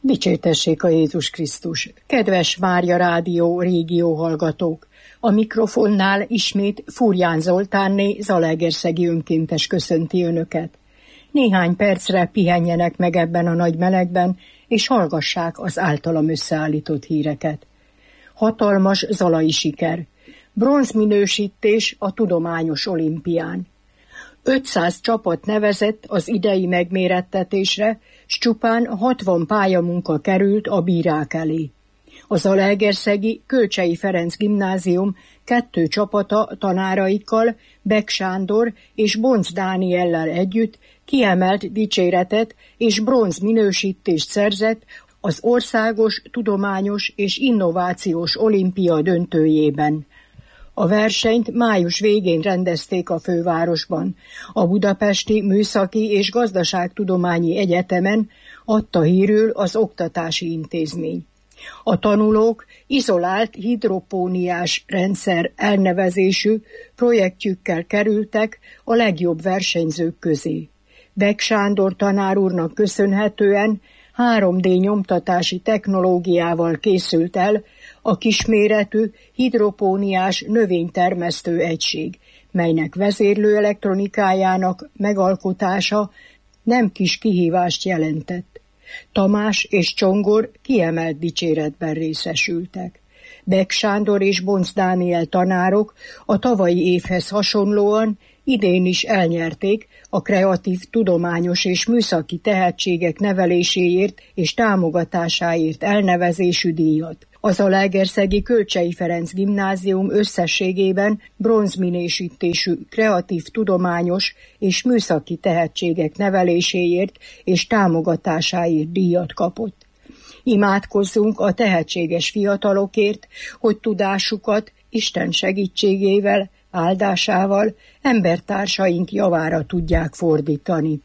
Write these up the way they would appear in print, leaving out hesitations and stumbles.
Dicsértessék a Jézus Krisztus! Kedves Mária Rádió régió hallgatók! A mikrofonnál ismét Furján Zoltánné, zalaegerszegi önkéntes köszönti önöket. Néhány percre pihenjenek meg ebben a nagy melegben, és hallgassák az általam összeállított híreket. Hatalmas zalai siker. Bronzminősítés a tudományos olimpián. 500 csapat nevezett az idei megmérettetésre, s csupán 60 pályamunka került a bírák elé. A zalaegerszegi Kölcsey Ferenc Gimnázium 2 csapata tanáraikkal, Beck Sándor és Bonc Dániellel együtt kiemelt dicséretet és bronz minősítést szerzett az Országos Tudományos és Innovációs Olimpia döntőjében. A versenyt május végén rendezték a fővárosban. A Budapesti Műszaki és Gazdaságtudományi Egyetemen adta hírül az oktatási intézmény. A tanulók izolált hidropóniás rendszer elnevezésű projektjükkel kerültek a legjobb versenyzők közé. Beck Sándor tanár úrnak köszönhetően 3D nyomtatási technológiával készült el a kisméretű hidropóniás növénytermesztő egység, melynek vezérlő elektronikájának megalkotása nem kis kihívást jelentett. Tamás és Csongor kiemelt dicséretben részesültek. Beck Sándor és Bonc Dániel tanárok a tavalyi évhez hasonlóan idén is elnyerték a kreatív, tudományos és műszaki tehetségek neveléséért és támogatásáért elnevezésű díjat. A zalaegerszegi Kölcsey Ferenc Gimnázium összességében bronzminősítésű kreatív, tudományos és műszaki tehetségek neveléséért és támogatásáért díjat kapott. Imádkozzunk a tehetséges fiatalokért, hogy tudásukat Isten segítségével, áldásával embertársaink javára tudják fordítani.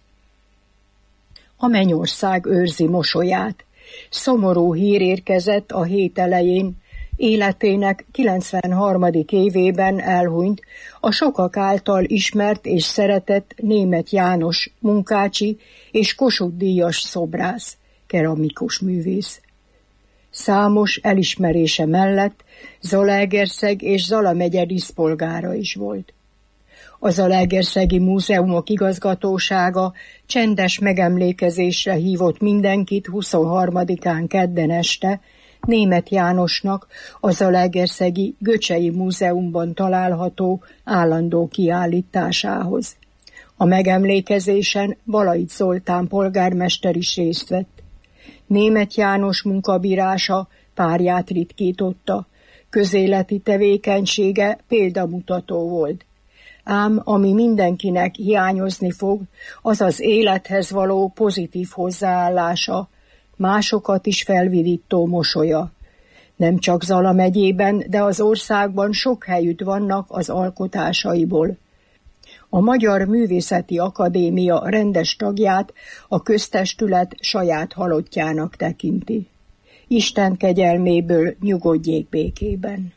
A mennyország őrzi mosolyát. Szomorú hír érkezett a hét elején, életének 93. évében elhunyt a sokak által ismert és szeretett Németh János munkácsi és Kossuth-díjas szobrász, keramikus művész. Számos elismerése mellett Zalaegerszeg és Zala megye díszpolgára is volt. A Zalaegerszegi Múzeumok Igazgatósága csendes megemlékezésre hívott mindenkit 23-án kedden este Németh Jánosnak a Zalaegerszegi Göcsey Múzeumban található állandó kiállításához. A megemlékezésen Balait Zoltán polgármester is részt vett. Németh János munkabírása párját ritkította, közéleti tevékenysége példamutató volt. Ám ami mindenkinek hiányozni fog, az az élethez való pozitív hozzáállása, másokat is felvidító mosolya. Nem csak Zala megyében, de az országban sok helyütt vannak az alkotásaiból. A Magyar Művészeti Akadémia rendes tagját a köztestület saját halottjának tekinti. Isten kegyelméből nyugodjék békében.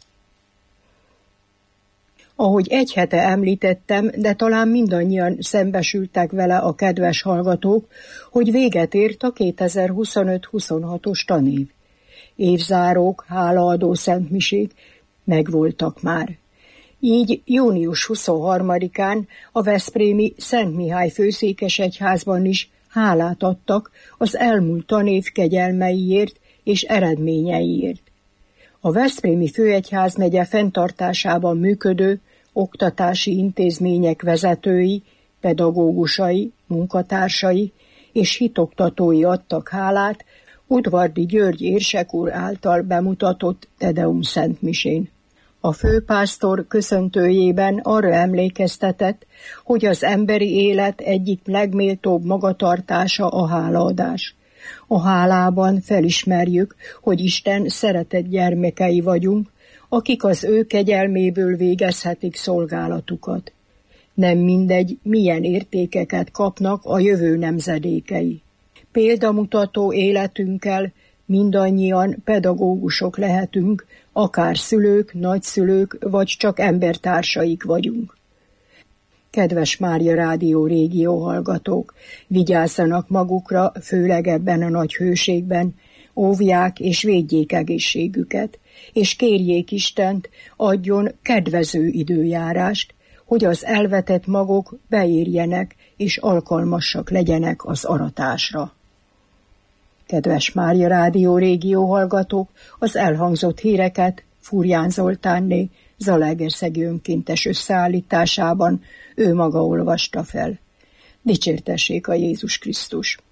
Ahogy egy hete említettem, de talán mindannyian szembesültek vele a kedves hallgatók, hogy véget ért a 2025-26-os tanév. Évzárók, hálaadó szentmisék megvoltak már. Így június 23-án a veszprémi Szent Mihály főszékesegyházban is hálát adtak az elmúlt tanév kegyelmeiért és eredményeiért. A veszprémi főegyházmegye fenntartásában működő oktatási intézmények vezetői, pedagógusai, munkatársai és hitoktatói adtak hálát Udvardi György érsek úr által bemutatott Tedeum szentmisén. A főpásztor köszöntőjében arra emlékeztetett, hogy az emberi élet egyik legméltóbb magatartása a hálaadás. A hálában felismerjük, hogy Isten szeretett gyermekei vagyunk, akik az ő kegyelméből végezhetik szolgálatukat. Nem mindegy, milyen értékeket kapnak a jövő nemzedékei. Példamutató életünkkel mindannyian pedagógusok lehetünk, akár szülők, nagyszülők, vagy csak embertársaik vagyunk. Kedves Mária Rádió régió hallgatók, vigyázzanak magukra, főleg ebben a nagy hőségben, óvják és védjék egészségüket, és kérjék Istent, adjon kedvező időjárást, hogy az elvetett magok beérjenek és alkalmasak legyenek az aratásra. Kedves Mária Rádió régió hallgatók, az elhangzott híreket Furján Zoltánné Zalaegerszegi önkéntes összeállításában ő maga olvasta fel. Dicsértessék a Jézus Krisztus!